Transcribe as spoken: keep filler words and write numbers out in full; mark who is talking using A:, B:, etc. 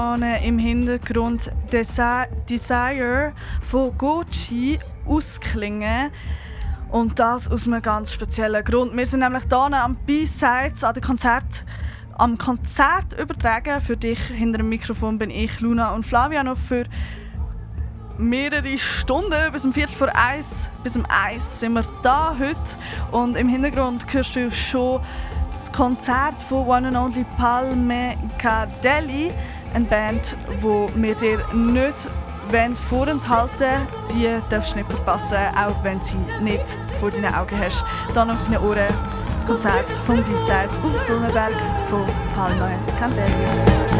A: Im Hintergrund Desi- Desire von Gucci ausklingen. Und das aus einem ganz speziellen Grund. Wir sind nämlich hier am B-Sides an der Konzert, am Konzert übertragen. Für dich hinter dem Mikrofon bin ich, Luna und Flavia, noch für mehrere Stunden, bis um Viertel vor eins, bis um eins sind wir da heute. Und im Hintergrund hörst du schon das Konzert von One and Only Palme Cadelli, eine Band, die wir dir nicht vorenthalten wollen. Die darfst du nicht verpassen, auch wenn du sie nicht vor deinen Augen hast. Dann auf deinen Ohren das Konzert von B-Sides auf dem Sonnenberg von Palme Cadelli.